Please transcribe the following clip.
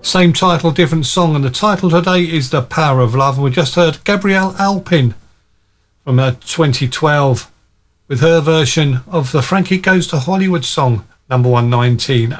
Same title, different song, and the title today is The Power of Love. And we just heard Gabrielle Alpin from 2012 with her version of the Frankie Goes to Hollywood song, number 119.